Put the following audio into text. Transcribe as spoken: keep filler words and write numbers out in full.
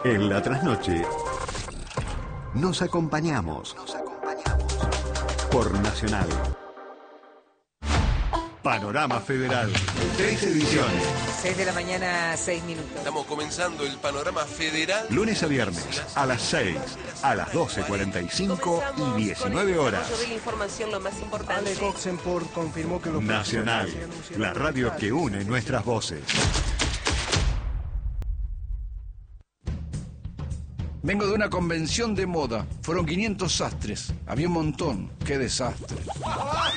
En la trasnoche nos acompañamos. Nos acompañamos. Por Nacional. Panorama Federal. Tres ediciones. seis de la mañana, seis minutos. Estamos comenzando el Panorama Federal. Lunes a viernes, a las seis, a las doce cuarenta y cinco y diecinueve horas. De la información, lo más importante. Ale Coxenport confirmó que los Nacional, la radio que une nuestras voces. Vengo de una convención de moda. Fueron quinientos sastres. Había un montón. ¡Qué desastre!